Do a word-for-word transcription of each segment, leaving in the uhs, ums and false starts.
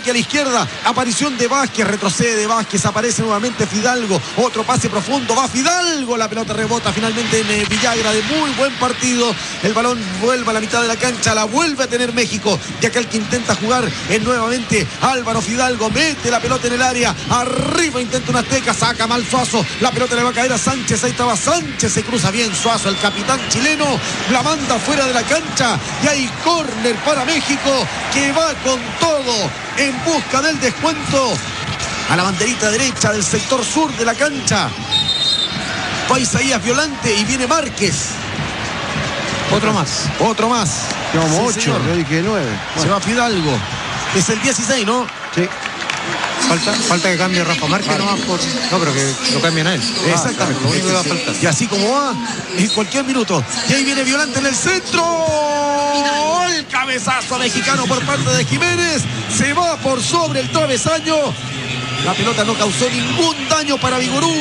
toque a la izquierda, aparición de Vázquez, retrocede de Vázquez, aparece nuevamente Fidalgo, otro pase profundo, va Fidalgo, la pelota rebota finalmente en eh, Villagra, de muy buen partido, el balón vuelve a la mitad de la cancha, la vuelve a tener México, y acá el que intenta jugar es nuevamente Álvaro Fidalgo, mete la pelota en el área, arriba intenta un azteca, saca mal Suazo, la pelota le va a caer a Sánchez, ahí estaba Sánchez, se cruza bien Suazo, el capitán chileno, la manda fuera de la cancha, y hay córner para México, que va con todo en busca del descuento a la banderita derecha del sector sur de la cancha. Va Isaías Violante y viene Márquez. Otro más. Otro más. Llevamos Sí, ocho, yo dije nueve. Se bueno. va Fidalgo. Es el dieciséis, ¿no? Sí. Falta, falta que cambie Rafa Márquez nomás por... No, pero que lo cambien a él. Exactamente. Lo único que va a faltar. Y así como va, en cualquier minuto. Y ahí viene Violante en el centro. El cabezazo mexicano por parte de Jiménez. Se va por sobre el travesaño. La pelota no causó ningún daño para Vigorú,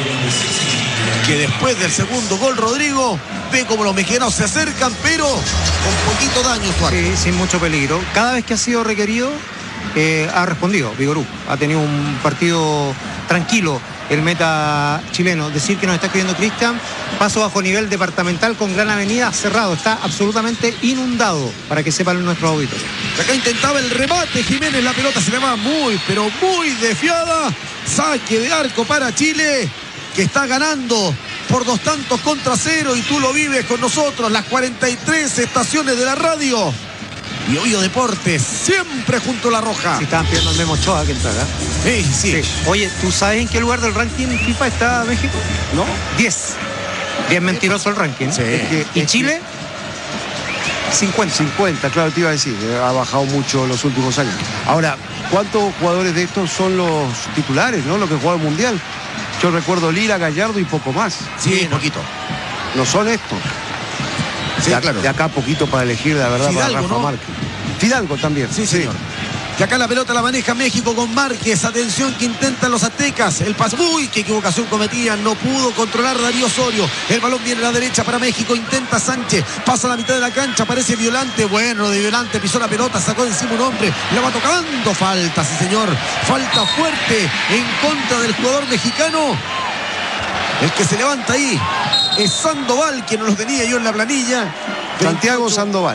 que después del segundo gol, Rodrigo, ve como los mexicanos se acercan, pero con poquito daño. Sí, sin mucho peligro. Cada vez que ha sido requerido, eh, ha respondido Vigorú. Ha tenido un partido tranquilo el meta chileno. Decir que nos está escribiendo Cristian, paso bajo nivel departamental con Gran Avenida cerrado. Está absolutamente inundado, para que sepan nuestros auditores. Acá intentaba el remate Jiménez, la pelota se le va muy, pero muy desfiada. Saque de arco para Chile, que está ganando por dos tantos contra cero, y tú lo vives con nosotros, las cuarenta y tres estaciones de la radio. Y Oído Deportes, siempre junto a la roja. Si estaban pidiendo al Memo Ochoa que entrara. Sí, sí, sí. Oye, ¿tú sabes en qué lugar del ranking FIFA está México? ¿No? diez. Bien mentiroso el ranking. Sí. Es que, ¿y Chile? cincuenta. cincuenta, claro, te iba a decir. Ha bajado mucho los últimos años. Ahora, ¿cuántos jugadores de estos son los titulares, no? Los que juegan el Mundial. Yo recuerdo Lira, Gallardo y poco más. Sí, poquito. No son estos. Sí, de, claro. de acá poquito para elegir, la verdad, Fidalgo, para Rafa ¿no? Márquez. Fidalgo también. Sí, señor. Que acá la pelota la maneja México con Márquez. Atención que intentan los aztecas. El pase. Uy, qué equivocación cometían. No pudo controlar Darío Osorio. El balón viene a la derecha para México. Intenta Sánchez. Pasa a la mitad de la cancha. Aparece Violante. Bueno, de Violante pisó la pelota. Sacó de encima un hombre. La va tocando. Falta, sí, señor. Falta fuerte en contra del jugador mexicano. El que se levanta ahí es Sandoval, que no lo tenía yo en la planilla. Santiago Sandoval.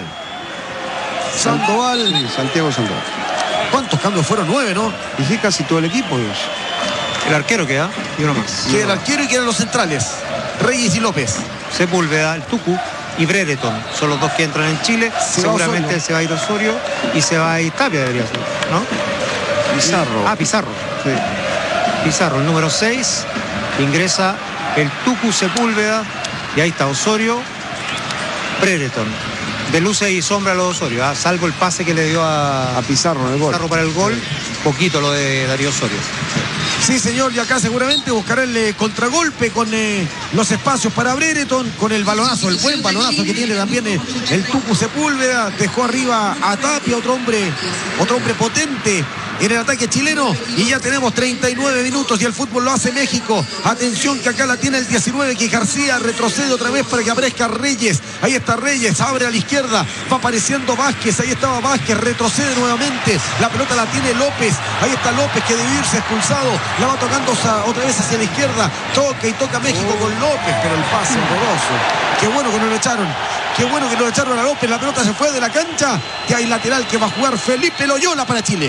Sandoval. Sí, Santiago Sandoval. ¿Cuántos cambios fueron? Nueve, ¿no? Y sí, casi todo el equipo. Dios. El arquero queda y uno más. Queda el arquero y quedan los centrales. Reyes y López. Sepúlveda, el Tucu y Brereton. Son los dos que entran en Chile. Se Seguramente se va a ir Osorio y se va a ir Tapia, debería ser, ¿no? Pizarro. Ah, Pizarro. Sí. Pizarro, el número seis. Ingresa el Tucu Sepúlveda. Y ahí está Osorio, Brereton. De luces y sombra a los Osorio, ¿eh? Salvo el pase que le dio a, A Pizarro en el gol. Pizarro para el gol. Poquito lo de Darío Osorio. Sí, señor, y acá seguramente buscará el eh, contragolpe con eh, los espacios para Brereton, con el balonazo, el buen balonazo que tiene también eh, el Tucu Sepúlveda. Dejó arriba a Tapia, otro hombre, otro hombre potente en el ataque chileno, y ya tenemos treinta y nueve minutos y el fútbol lo hace México. Atención que acá la tiene el diecinueve, que García retrocede otra vez para que aparezca Reyes. Ahí está Reyes, abre a la izquierda, va apareciendo Vázquez, ahí estaba Vázquez, retrocede nuevamente, la pelota la tiene López, ahí está López, que debe irse expulsado, la va tocando otra vez hacia la izquierda, toca y toca México con López, pero el pase horroroso. Qué bueno que no lo echaron. Qué bueno que no lo echaron a López. La pelota se fue de la cancha. Y hay lateral que va a jugar Felipe Loyola para Chile.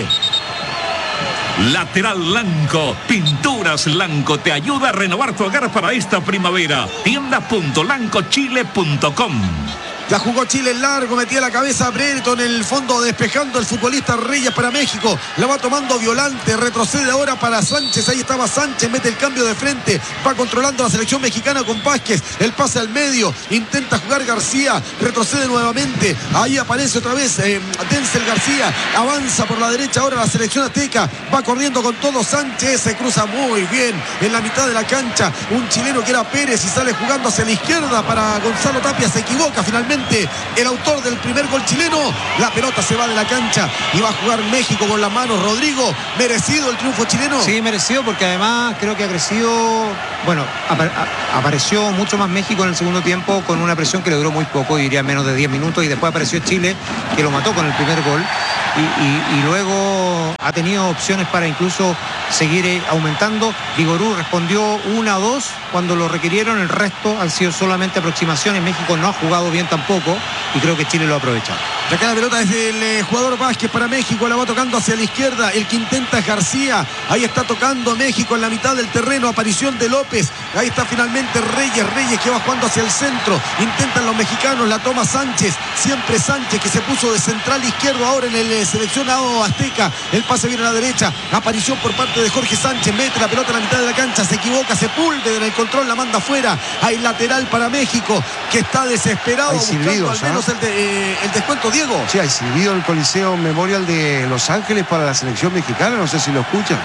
Lateral Lanco, Pinturas Lanco te ayuda a renovar tu hogar para esta primavera. tienda punto lanco chile punto com. La jugó Chile en largo, metía la cabeza a Brereton en el fondo, despejando el futbolista Reyes para México. La va tomando Violante, retrocede ahora para Sánchez. Ahí estaba Sánchez, mete el cambio de frente, va controlando la selección mexicana con Vázquez. El pase al medio, intenta jugar García, retrocede nuevamente. Ahí aparece otra vez eh, Denzel García, avanza por la derecha ahora la selección azteca. Va corriendo con todo Sánchez, se cruza muy bien en la mitad de la cancha. Un chileno que era Pérez y sale jugando hacia la izquierda para Gonzalo Tapia. Se equivoca finalmente el autor del primer gol chileno. La pelota se va de la cancha y va a jugar México con las manos. Rodrigo, ¿merecido el triunfo chileno? Sí, merecido, porque además creo que ha crecido, bueno, ap a apareció mucho más México en el segundo tiempo, con una presión que le duró muy poco, diría menos de diez minutos, y después apareció Chile, que lo mató con el primer gol, y, y, y luego tenido, ha tenido opciones para incluso seguir eh, aumentando. Vigorú respondió una o dos cuando lo requirieron, el resto han sido solamente aproximaciones. México no ha jugado bien tampoco y creo que Chile lo ha aprovechado. De acá la pelota es del eh, jugador Vázquez para México, la va tocando hacia la izquierda, el que intenta es García, ahí está tocando México en la mitad del terreno, aparición de López, ahí está finalmente Reyes, Reyes que va jugando hacia el centro, intentan los mexicanos, la toma Sánchez, siempre Sánchez que se puso de central izquierdo ahora en el eh, seleccionado azteca, el pase viene a la derecha, aparición por parte de Jorge Sánchez, mete la pelota en la mitad de la cancha, se equivoca, Sepúlveda en el control, la manda afuera, hay lateral para México, que está desesperado hay buscando silbidos, al menos ¿eh? el, de, eh, el descuento. Diego. Sí, hay silbido el Coliseo Memorial de Los Ángeles para la selección mexicana, no sé si lo escuchan.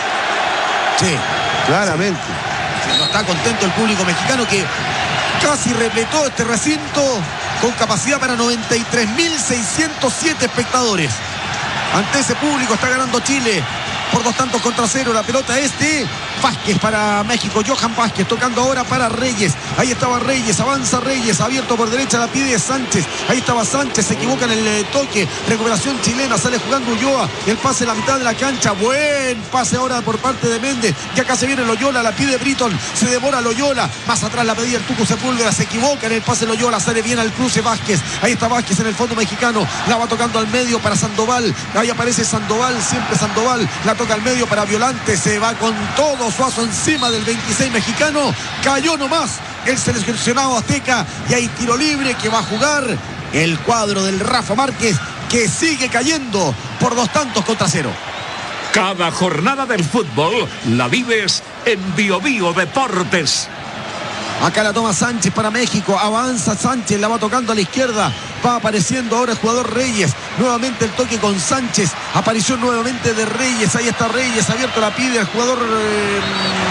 Sí. Claramente. Sí, no está contento el público mexicano que casi repletó este recinto con capacidad para noventa y tres mil seiscientos siete espectadores. Ante ese público está ganando Chile por dos tantos contra cero. La pelota es de Vázquez para México. Johan Vázquez tocando ahora para Reyes. Ahí estaba Reyes, avanza Reyes, abierto por derecha, la pide Sánchez. Ahí estaba Sánchez, se equivoca en el eh, toque. Recuperación chilena, sale jugando Ulloa. El pase en la mitad de la cancha. Buen pase ahora por parte de Méndez. Y acá se viene Loyola, la pide Britton. Se devora Loyola. Más atrás la pedía el Tucu Sepúlveda. Se equivoca en el pase Loyola. Sale bien al cruce Vázquez. Ahí está Vázquez en el fondo mexicano. La va tocando al medio para Sandoval. Ahí aparece Sandoval, siempre Sandoval. La toca al medio para Violante. Se va con todo Suazo encima del veintiséis mexicano. Cayó nomás el seleccionado azteca. Y hay tiro libre que va a jugar el cuadro del Rafa Márquez, que sigue cayendo por dos tantos contra cero. Cada jornada del fútbol la vives en Bio Bio Deportes. Acá la toma Sánchez para México. Avanza Sánchez, la va tocando a la izquierda. Va apareciendo ahora el jugador Reyes. Nuevamente el toque con Sánchez. Aparición nuevamente de Reyes. Ahí está Reyes. Abierto la pide el jugador eh,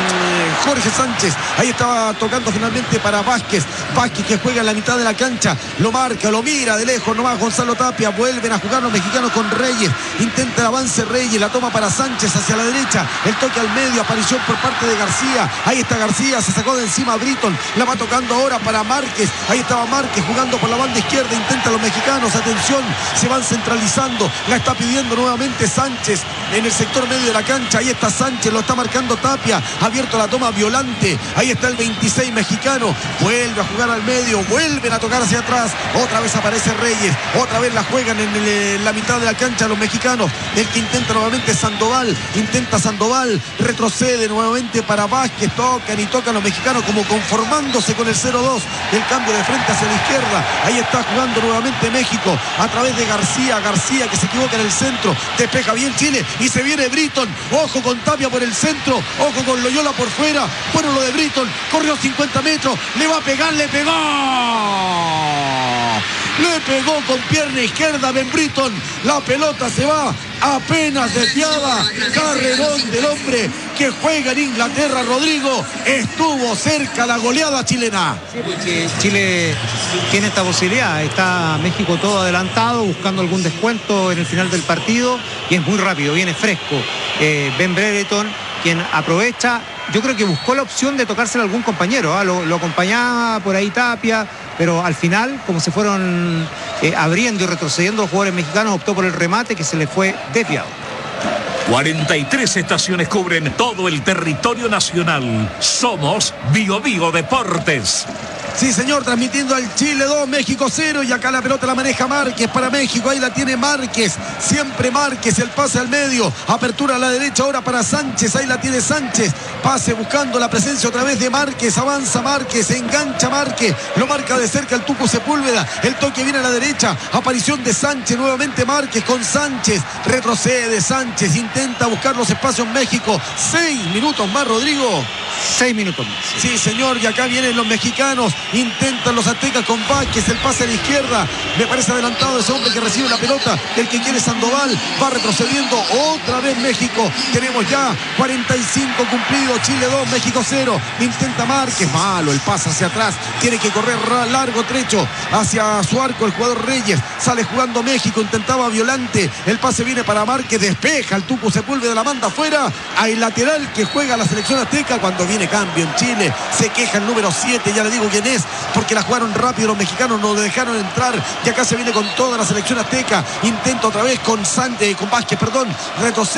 Jorge Sánchez. Ahí estaba tocando finalmente para Vázquez. Vázquez que juega en la mitad de la cancha. Lo marca, lo mira de lejos nomás Gonzalo Tapia. Vuelven a jugar los mexicanos con Reyes. Intenta el avance Reyes. La toma para Sánchez hacia la derecha. El toque al medio. Aparición por parte de García. Ahí está García. Se sacó de encima a Britton. La va tocando ahora para Márquez. Ahí estaba Márquez jugando por la banda izquierda. Intenta los mexicanos. Atención. Se van centralizando. La está pidiendo nuevamente Sánchez en el sector medio de la cancha. Ahí está Sánchez. Lo está marcando Tapia. Abierto la toma Violante. Ahí está el veintiséis mexicano. Vuelve a jugar al medio. Vuelven a tocar hacia atrás. Otra vez aparece Reyes. Otra vez la juegan en, el, en la mitad de la cancha los mexicanos. El que intenta nuevamente Sandoval. Intenta Sandoval. Retrocede nuevamente para Vázquez. Tocan y tocan los mexicanos como conformándose con el cero dos. El cambio de frente hacia la izquierda. Ahí está jugando nuevamente México. A través de García. García que se equivoca en el centro. Despeja bien Chile. Y se viene Britton. Ojo con Tapia por el centro. Ojo con Loyola por fuera. Bueno lo de Britton. Corrió cincuenta metros. Le va a pegar. Le pegó. Le pegó con pierna izquierda Ben Britton. La pelota se va apenas desviada. Carrerón del hombre que juega en Inglaterra, Rodrigo. Estuvo cerca la goleada chilena. Sí, porque Chile tiene esta posibilidad. Está México todo adelantado, buscando algún descuento en el final del partido. Y es muy rápido, viene fresco. Eh, Ben Brereton, quien aprovecha. Yo creo que buscó la opción de tocárselo a algún compañero. ¿eh? Lo, lo acompañaba por ahí Tapia. Pero al final, como se fueron eh, abriendo y retrocediendo los jugadores mexicanos, optó por el remate que se le fue desviado. cuarenta y tres estaciones cubren todo el territorio nacional. Somos Bio Bio Deportes. Sí, señor, transmitiendo al Chile dos, México cero. Y acá la pelota la maneja Márquez para México. Ahí la tiene Márquez. Siempre Márquez, el pase al medio. Apertura a la derecha ahora para Sánchez. Ahí la tiene Sánchez. Pase buscando la presencia otra vez de Márquez. Avanza Márquez, engancha Márquez. Lo marca de cerca el Tucu Sepúlveda. El toque viene a la derecha. Aparición de Sánchez. Nuevamente Márquez con Sánchez. Retrocede Sánchez. Intenta buscar los espacios México. Seis minutos más, Rodrigo. Seis minutos más. Sí, señor, y acá vienen los mexicanos. Intentan los aztecas con Vázquez, el pase a la izquierda. Me parece adelantado ese hombre que recibe la pelota. El que quiere Sandoval. Va retrocediendo otra vez México. Tenemos ya cuarenta y cinco cumplidos. Chile dos, México cero. Intenta Márquez. Malo el pase hacia atrás. Tiene que correr largo trecho hacia su arco el jugador Reyes. Sale jugando México. Intentaba Violante. El pase viene para Márquez. Despeja el Tucu Sepúlveda, la manda afuera. Hay lateral que juega la selección azteca cuando viene cambio en Chile. Se queja el número siete. Ya le digo quién es. diez, porque la jugaron rápido los mexicanos, no lo dejaron entrar. Y acá se viene con toda la selección azteca. Intenta otra vez con, San, eh, con Vázquez, perdón, retrocede.